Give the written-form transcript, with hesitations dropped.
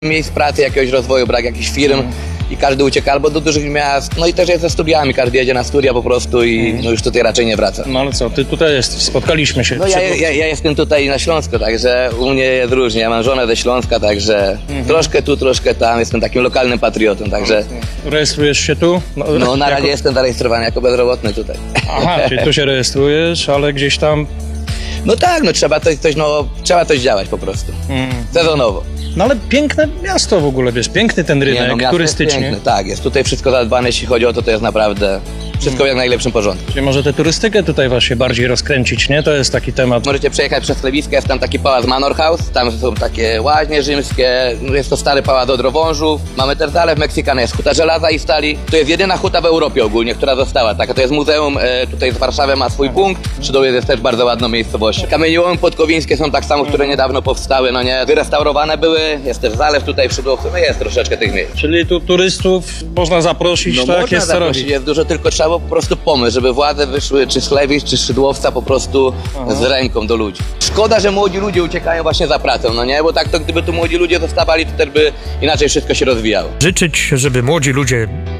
miejsc pracy, jakiegoś rozwoju, brak jakichś firm i każdy ucieka albo do dużych miast, no i też jest ze studiami, każdy jedzie na studia po prostu i no już tutaj raczej nie wraca. No ale co, ty tutaj jesteś, spotkaliśmy się. No ja jestem tutaj na Śląsku, także u mnie jest różnie, ja mam żonę ze Śląska, także troszkę tu, troszkę tam, jestem takim lokalnym patriotą, także Rejestrujesz się tu? no na razie jestem zarejestrowany jako bezrobotny tutaj. Aha, czyli tu się rejestrujesz, ale gdzieś tam... No tak, no trzeba coś działać po prostu, sezonowo. No ale piękne miasto w ogóle, wiesz, piękny ten rynek, miasto jest turystycznie. piękne, tak, jest tutaj wszystko zadbane, jeśli chodzi o to, to jest naprawdę wszystko w jak najlepszym porządku. Czyli może tę turystykę tutaj właśnie bardziej rozkręcić, nie? To jest taki temat. Możecie przejechać przez Klewiskę, jest tam taki pałac Manor House, tam są takie łaźnie rzymskie, jest to stary pałac od Drowążów. Mamy też Zalew Meksykana, jest Huta Żelaza i Stali. To jest jedyna huta w Europie ogólnie, która została taka. To jest muzeum, tutaj z Warszawy ma swój punkt. Przy Dołu jest też bardzo ładną miejscowością. Kamieniołomy podkowińskie są tak samo, które niedawno powstały, no nie, wyrestaurowane były. Jest też zalew tutaj przy Szydłowcu, no jest troszeczkę tych miejsc. Czyli tu turystów można zaprosić, No tak? można Jest co zaprosić, robić. jest dużo, tylko trzeba po prostu pomysł, żeby władze wyszły czy z Klewic, czy z Szydłowca po prostu z ręką do ludzi. Szkoda, że młodzi ludzie uciekają właśnie za pracą, no nie? Bo tak to gdyby tu młodzi ludzie zostawali, to też by inaczej wszystko się rozwijało. Życzyć, żeby młodzi ludzie